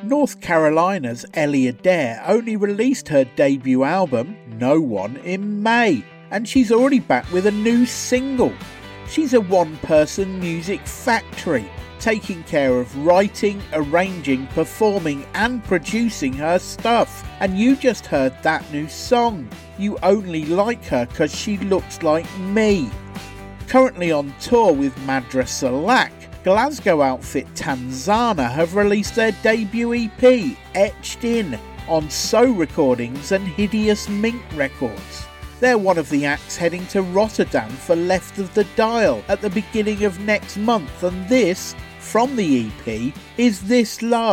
North Carolina's Ellie Adair only released her debut album, No One, in May, and she's already back with a new single. She's a one-person music factory, taking care of writing, arranging, performing and producing her stuff. And you just heard that new song. You only like her 'cause she looks like me. Currently on tour with Madrasa Lak, Glasgow outfit Tanzana have released their debut EP, Etched In, on So Recordings and Hideous Mink Records. They're one of the acts heading to Rotterdam for Left of the Dial at the beginning of next month, and this, from the EP, is This Love.